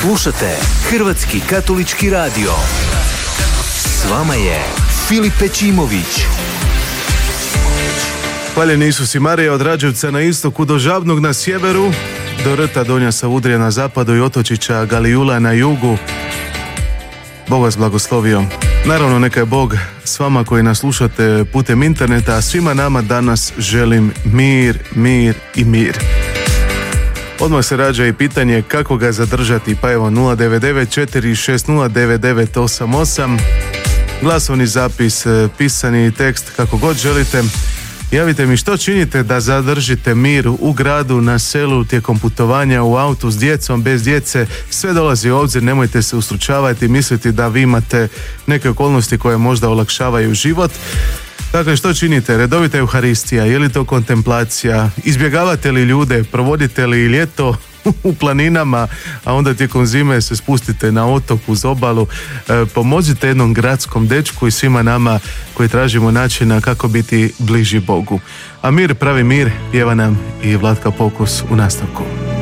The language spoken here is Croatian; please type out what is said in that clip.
Slušate Hrvatski katolički radio. S vama je Filip Pečimović. Hvaljeni Isus i Marija, od Rađevca na istoku do Žabnog na sjeveru, do Rta Donja Savudrija na zapadu i otočića Galijula na jugu. Bog vas blagoslovio. Naravno, neka je Bog s vama koji nas slušate putem interneta, a svima nama danas želim mir, mir i mir. Odmah se rađa i pitanje kako ga zadržati, pa evo 099-460-9988, glasovni zapis, pisani tekst, kako god želite. Javite mi što činite da zadržite mir u gradu, na selu, tijekom putovanja, u autu, s djecom, bez djece. Sve dolazi u obzir, nemojte se ustručavati, misliti da vi imate neke okolnosti koje možda olakšavaju život. Dakle, što činite? Redovita Euharistija, je li to kontemplacija? Izbjegavate li ljude? Provodite li ljeto u planinama, a onda tijekom zime se spustite na otok uz obalu? Pomozite jednom gradskom dečku i svima nama koji tražimo načina kako biti bliži Bogu. A mir, pravi mir, pjeva nam i Vlatka Pokus u nastavku.